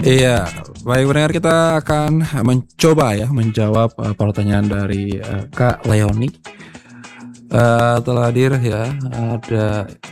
Iya, baik pendengar, kita akan mencoba ya menjawab pertanyaan dari Kak Leoni. Telah hadir ya, ada